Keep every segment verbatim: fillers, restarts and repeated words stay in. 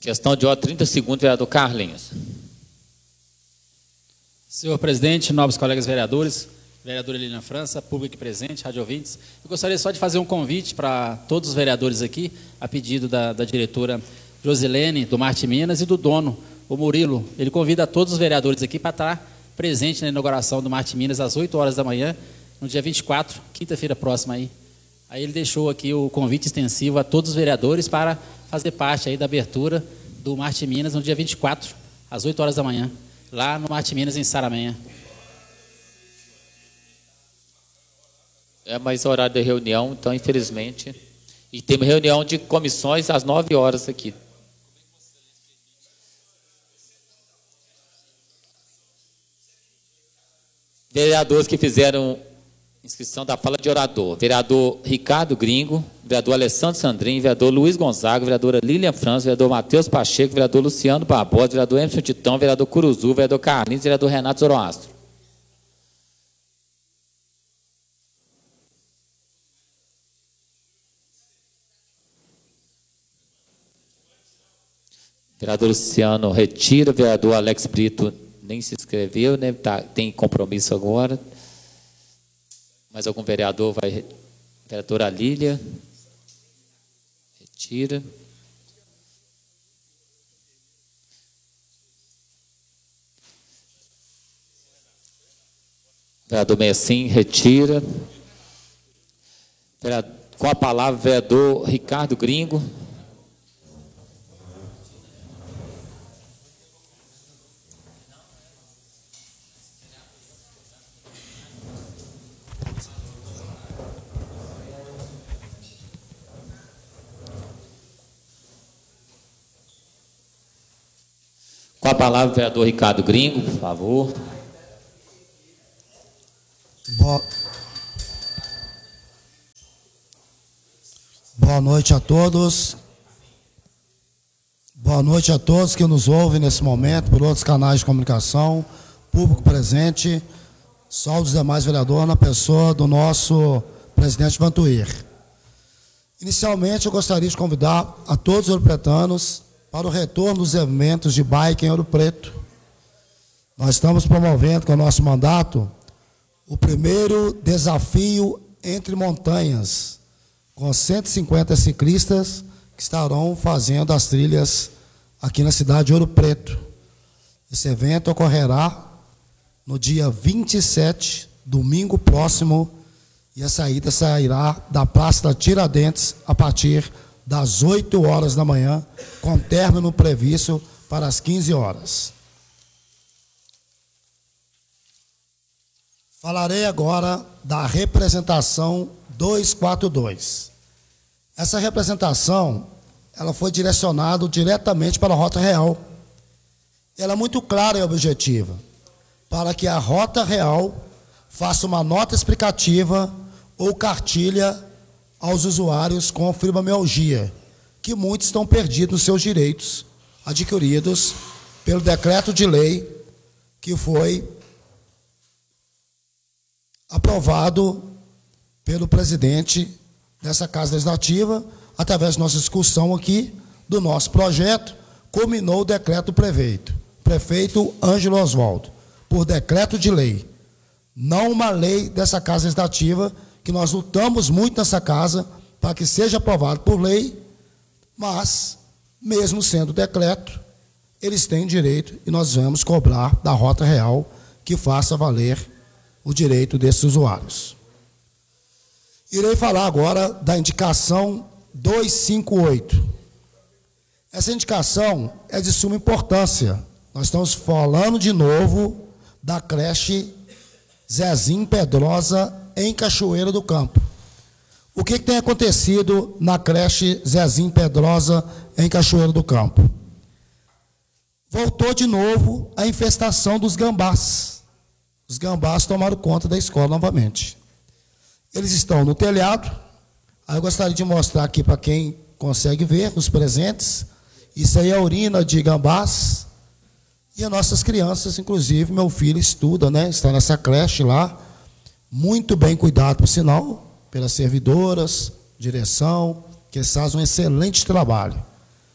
Questão de ordem, trinta segundos, vereador Carlinhos. Senhor presidente, nobres colegas vereadores, vereadora Lilian França, público presente, rádio ouvintes, eu gostaria só de fazer um convite para todos os vereadores aqui, a pedido da, da diretora Josilene, do Marte Minas, e do dono, o Murilo. Ele convida todos os vereadores aqui para estar presente na inauguração do Marte Minas às oito horas da manhã, no dia vinte e quatro, quinta-feira próxima aí. Aí ele deixou aqui o convite extensivo a todos os vereadores para fazer parte aí da abertura do Marte Minas no dia vinte e quatro, às oito horas da manhã, lá no Marte Minas, em Saramenha. É mais horário de reunião, então, infelizmente. E temos reunião de comissões às nove horas aqui. Vereadores que fizeram inscrição da fala de orador: vereador Ricardo Gringo, vereador Alessandro Sandrin, vereador Luiz Gonzaga, vereadora Lilian França, vereador Matheus Pacheco, vereador Luciano Barbosa, vereador Emerson Titão, vereador Curuzu, vereador Carlinhos, vereador Renato Zoroastro. Vereador Luciano retira, vereador Alex Brito nem se inscreveu, né? Tá, tem compromisso agora. Mais algum vereador vai? Vereadora Lília. Retira. Vereador Messim, retira. Vereador, com a palavra, vereador Ricardo Gringo. Com a palavra, o vereador Ricardo Gringo, por favor. Boa, Boa noite a todos. Boa noite a todos que nos ouvem nesse momento, por outros canais de comunicação, público presente, só os demais vereadores, na pessoa do nosso presidente Vantuir. Inicialmente, eu gostaria de convidar a todos os ouropretanos para o retorno dos eventos de bike em Ouro Preto. Nós estamos promovendo com o nosso mandato o primeiro desafio entre montanhas, com cento e cinquenta ciclistas que estarão fazendo as trilhas aqui na cidade de Ouro Preto. Esse evento ocorrerá no dia vinte e sete, domingo próximo, e a saída sairá da Praça da Tiradentes a partir das oito horas da manhã, com término previsto para as quinze horas. Falarei agora da representação duzentos e quarenta e dois. Essa representação, ela foi direcionada diretamente para a Rota Real. Ela é muito clara e objetiva, para que a Rota Real faça uma nota explicativa ou cartilha aos usuários com fibromialgia, que muitos estão perdidos nos seus direitos adquiridos pelo decreto de lei que foi aprovado pelo presidente dessa Casa Legislativa, através da nossa discussão aqui, do nosso projeto, culminou o decreto do prefeito, prefeito Ângelo Osvaldo, por decreto de lei, não uma lei dessa Casa Legislativa, que nós lutamos muito nessa casa para que seja aprovado por lei, mas, mesmo sendo decreto, eles têm direito e nós vamos cobrar da Rota Real que faça valer o direito desses usuários. Irei falar agora da indicação duzentos e cinquenta e oito. Essa indicação é de suma importância. Nós estamos falando de novo da creche Zezinho Pedrosa, em Cachoeira do Campo. O que, que tem acontecido na creche Zezinho Pedrosa, em Cachoeira do Campo? Voltou de novo a infestação dos gambás. Os gambás tomaram conta da escola novamente. Eles estão no telhado. Aí eu gostaria de mostrar aqui para quem consegue ver os presentes. Isso aí é a urina de gambás. E as nossas crianças, inclusive, meu filho estuda, né? Está nessa creche lá. Muito bem cuidado, por sinal, pelas servidoras, direção, que eles fazem um excelente trabalho.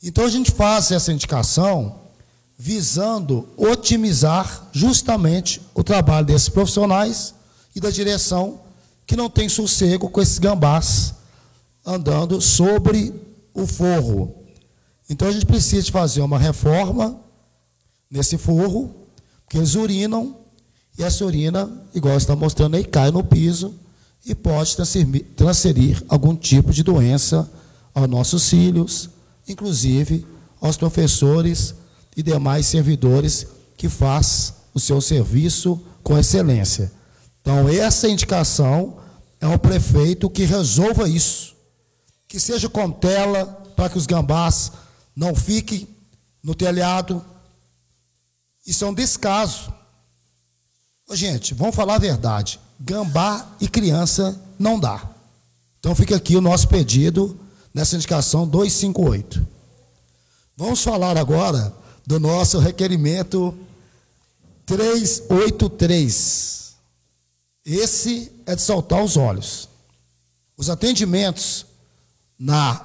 Então, a gente faz essa indicação visando otimizar justamente o trabalho desses profissionais e da direção que não tem sossego com esses gambás andando sobre o forro. Então, a gente precisa de fazer uma reforma nesse forro, porque eles urinam, e essa urina, igual está mostrando aí, cai no piso e pode transferir, transferir algum tipo de doença aos nossos filhos, inclusive aos professores e demais servidores que faz o seu serviço com excelência. Então, essa indicação é ao prefeito que resolva isso, que seja com tela, para que os gambás não fiquem no telhado. Isso é um descaso. Ô, gente, vamos falar a verdade, gambá e criança não dá. Então, fica aqui o nosso pedido nessa indicação duzentos e cinquenta e oito. Vamos falar agora do nosso requerimento trezentos e oitenta e três. Esse é de saltar os olhos. Os atendimentos na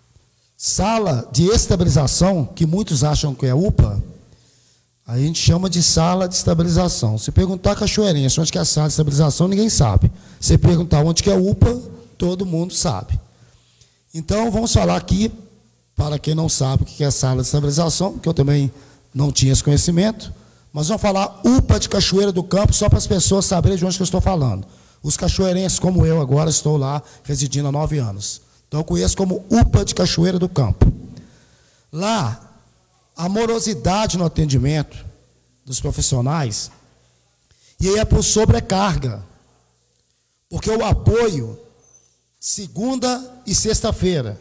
sala de estabilização, que muitos acham que é U P A, a gente chama de sala de estabilização. Se perguntar a cachoeirense onde que é a sala de estabilização, ninguém sabe. Se perguntar onde que é U P A, todo mundo sabe. Então, vamos falar aqui, para quem não sabe o que é sala de estabilização, que eu também não tinha esse conhecimento, mas vamos falar U P A de Cachoeira do Campo, só para as pessoas saberem de onde que eu estou falando. Os cachoeirenses, como eu agora, estou lá residindo há nove anos. Então, eu conheço como U P A de Cachoeira do Campo. Lá, a morosidade no atendimento dos profissionais, e aí é por sobrecarga, porque o apoio, segunda e sexta-feira,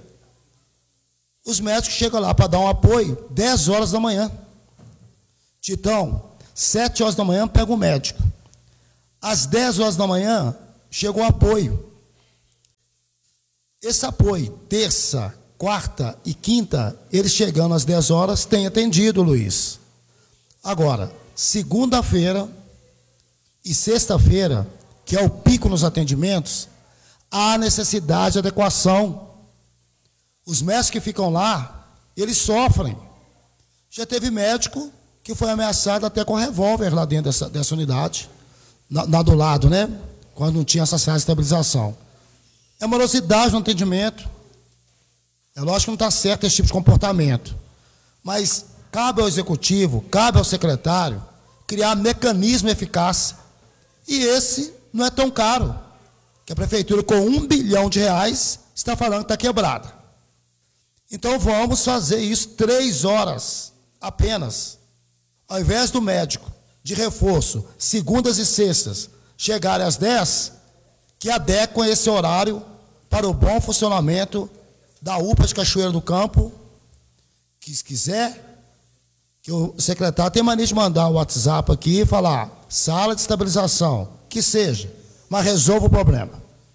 os médicos chegam lá para dar um apoio dez horas da manhã. Titão, sete horas da manhã pega o médico. Às dez horas da manhã, chega o apoio. Esse apoio, terça, quarta e quinta, eles chegando às dez horas, têm atendido, Luiz. Agora, segunda-feira e sexta-feira, que é o pico nos atendimentos, há necessidade de adequação. Os médicos que ficam lá, eles sofrem. Já teve médico que foi ameaçado até com revólver lá dentro dessa, dessa unidade, na, na do lado, né? Quando não tinha essa sala de estabilização. É morosidade no atendimento. É lógico que não está certo esse tipo de comportamento. Mas cabe ao executivo, cabe ao secretário, criar mecanismo eficaz. E esse não é tão caro, que a prefeitura, com um bilhão de reais, está falando que está quebrada. Então, vamos fazer isso três horas apenas. Ao invés do médico de reforço, segundas e sextas, chegarem às dez, que adequam esse horário para o bom funcionamento da U P A de Cachoeira do Campo, que se quiser, que o secretário tem mania de mandar o WhatsApp aqui e falar, sala de estabilização, que seja, mas resolva o problema.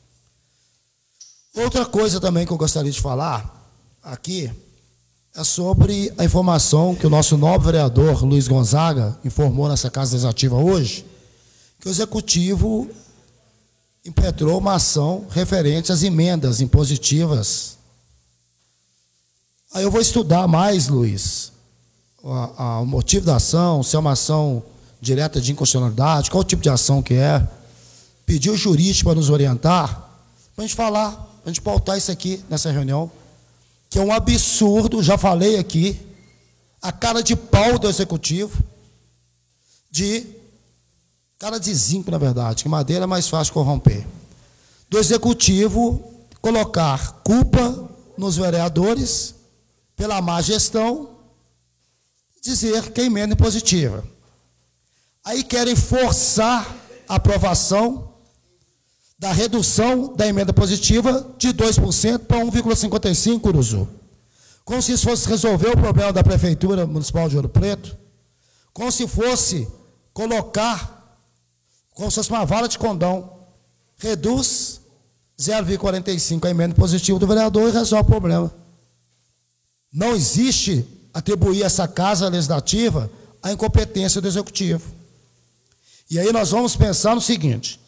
Outra coisa também que eu gostaria de falar aqui é sobre a informação que o nosso novo vereador Luiz Gonzaga informou nessa Casa Legislativa hoje, que o Executivo impetrou uma ação referente às emendas impositivas. Aí eu vou estudar mais, Luiz, a, a, o motivo da ação, se é uma ação direta de inconstitucionalidade, qual tipo de ação que é. Pedir o jurídico para nos orientar, para a gente falar, para a gente pautar isso aqui nessa reunião, que é um absurdo, já falei aqui, a cara de pau do Executivo, de cara de zinco, na verdade, que madeira é mais fácil corromper, do Executivo colocar culpa nos vereadores pela má gestão, dizer que é emenda impositiva. Aí querem forçar a aprovação da redução da emenda positiva de dois por cento para um vírgula cinquenta e cinco por cento, Uruzu. Como se isso fosse resolver o problema da Prefeitura Municipal de Ouro Preto, como se fosse colocar, como se fosse uma vara de condão, reduz zero vírgula quarenta e cinco por cento a emenda positiva do vereador e resolve o problema. Não existe atribuir a essa Casa Legislativa a incompetência do Executivo. E aí nós vamos pensar no seguinte,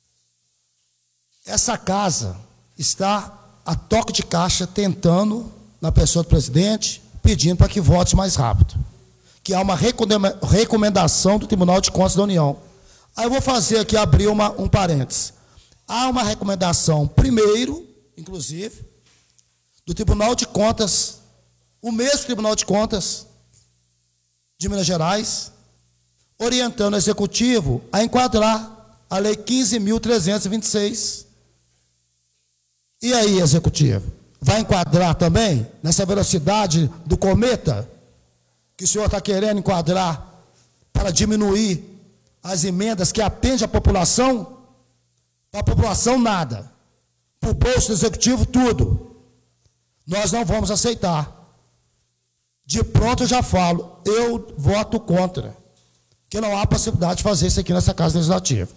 essa casa está a toque de caixa tentando na pessoa do presidente, pedindo para que vote mais rápido. Que há uma recomendação do Tribunal de Contas da União. Aí eu vou fazer aqui, abrir uma, um parênteses. Há uma recomendação, primeiro, inclusive, do Tribunal de Contas, o mesmo Tribunal de Contas de Minas Gerais, orientando o Executivo a enquadrar a Lei quinze mil trezentos e vinte e seis. E aí, Executivo? Vai enquadrar também nessa velocidade do cometa que o senhor está querendo enquadrar para diminuir as emendas que atendem a população? Para a população, nada. Para o bolso do Executivo, tudo. Nós não vamos aceitar. De pronto, eu já falo, eu voto contra. Que não há possibilidade de fazer isso aqui nessa Casa Legislativa.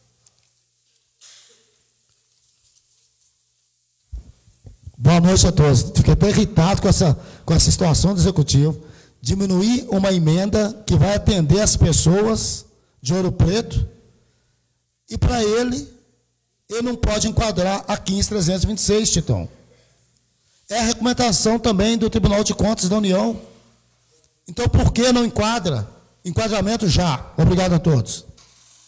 Boa noite a todos. Fiquei até irritado com essa, com essa situação do Executivo. Diminuir uma emenda que vai atender as pessoas de Ouro Preto, e para ele, ele não pode enquadrar a quinze mil trezentos e vinte e seis, Titão. É a recomendação também do Tribunal de Contas da União. Então, por que não enquadra? Enquadramento já. Obrigado a todos.